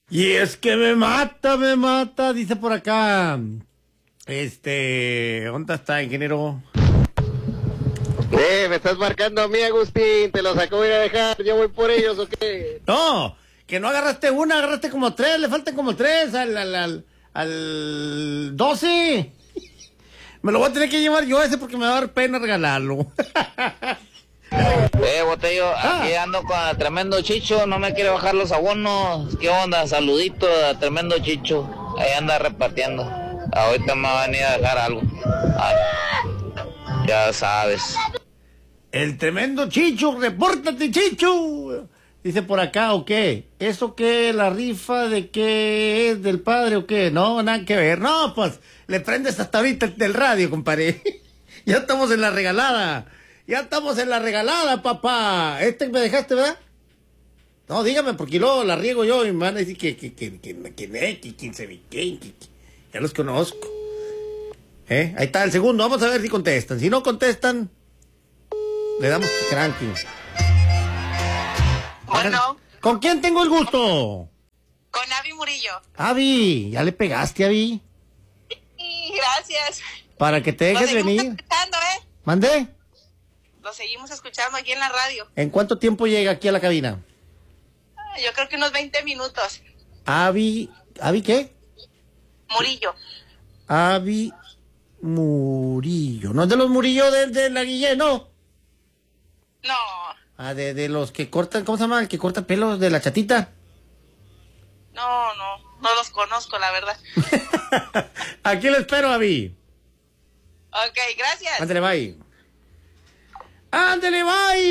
Y es que me mata, dice por acá. ¿Dónde está, ingeniero? Me estás marcando a mí, Agustín. Te los acabo de ir a dejar. ¿Yo voy por ellos o qué? No, que no agarraste una, agarraste como tres, le faltan como tres al 12. Me lo voy a tener que llevar yo ese porque me va a dar pena regalarlo. Botello, aquí ando con el tremendo Chicho, no me quiere bajar los abonos. ¿Qué onda? Saludito a tremendo Chicho. Ahí anda repartiendo. Ahorita me va a venir a dejar algo. Ay, ya sabes. El tremendo Chicho, repórtate, Chicho. Dice por acá, ¿o qué? ¿Eso qué? ¿La rifa de qué es? ¿Del padre o qué? No, nada que ver. No, pues, le prendes hasta ahorita del radio, compadre. Ya estamos en la regalada. Ya estamos en la regalada, papá. Me dejaste, ¿verdad? No, dígame, porque luego la riego yo y me van a decir que quién sabe qué. Ya los conozco. Ahí está el segundo. Vamos a ver si contestan. Si no contestan, le damos cranking. Bueno. ¿Con quién tengo el gusto? Con Avi Murillo. Avi, ¿ya le pegaste, Avi? Y gracias. Para que te dejes venir. Lo seguimos escuchando, ¿Mandé? Lo seguimos escuchando aquí en la radio. ¿En cuánto tiempo llega aquí a la cabina? Yo creo que unos 20 minutos. ¿Avi qué? Murillo. Avi Murillo. ¿No es de los Murillo de la Guillén, no? No. Ah, de los que cortan, ¿cómo se llama? El que corta pelos de la chatita. No los conozco, la verdad. Aquí lo espero, Avi. Ok, gracias. Ándale, bye. Ándale, bye.